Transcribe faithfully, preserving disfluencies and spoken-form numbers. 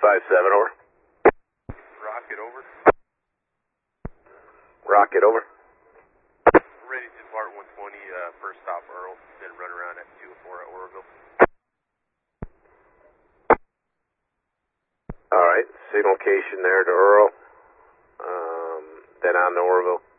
five seven, over. Rocket, over. Rocket, over. Ready to depart one twenty, uh, first stop Earl, then run around at two oh four at Oroville. Alright, signal location there to Earl, um, then on to Oroville.